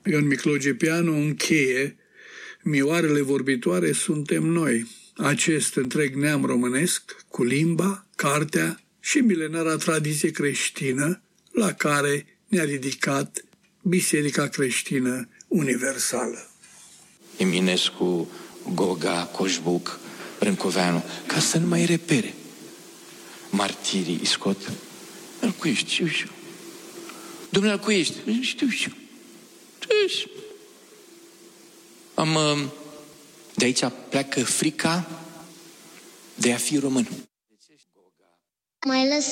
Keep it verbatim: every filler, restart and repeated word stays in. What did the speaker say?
Ion Miclogepianu încheie: mioarele vorbitoare suntem noi, acest întreg neam românesc, cu limba, cartea și milenara tradiție creștină la care ne-a ridicat Biserica Creștină Universală. Eminescu, Goga, Coșbuc, Brâncoveanu, ca să nu mai repere. Martirii, Iscot, Alcuiești, știu și eu. Domnule Alcuiești, știu și eu. Știu. Am, de aici pleacă frica de a fi român. Mai lăs